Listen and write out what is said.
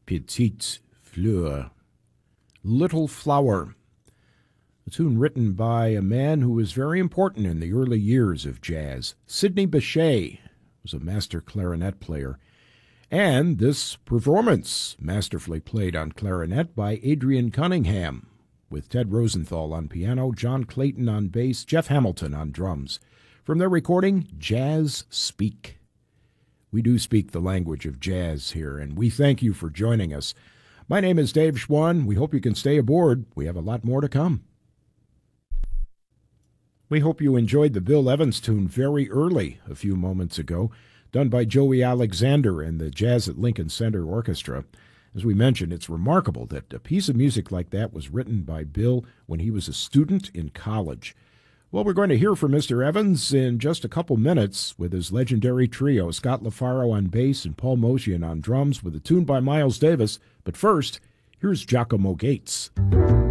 Petite Fleur, Little Flower, a tune written by a man who was very important in the early years of jazz. Sidney Bechet was a master clarinet player. And this performance, masterfully played on clarinet by Adrian Cunningham, with Ted Rosenthal on piano, John Clayton on bass, Jeff Hamilton on drums. From their recording, Jazz Speak. We do speak the language of jazz here, and we thank you for joining us. My name is Dave Schwann. We hope you can stay aboard. We have a lot more to come. We hope you enjoyed the Bill Evans tune Very Early a few moments ago, done by Joey Alexander and the Jazz at Lincoln Center Orchestra. As we mentioned, it's remarkable that a piece of music like that was written by Bill when he was a student in college. Well, we're going to hear from Mr. Evans in just a couple minutes with his legendary trio, Scott LaFaro on bass and Paul Motian on drums, with a tune by Miles Davis. But first, here's Giacomo Gates.